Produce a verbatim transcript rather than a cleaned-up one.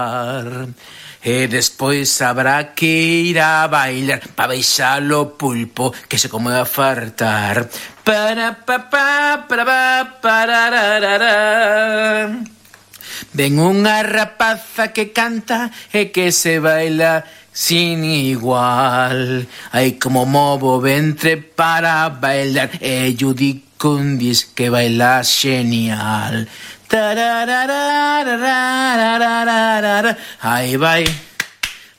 E despois habrá que ir a bailar pa baixar o pulpo que se come a fartar. Para pa pa para pa parararara. Ven unha rapaza que canta e que se baila sin igual. Ai como movo o ventre para bailar e yo digo un dis que baila genial. Tararararararararara. Aí vai.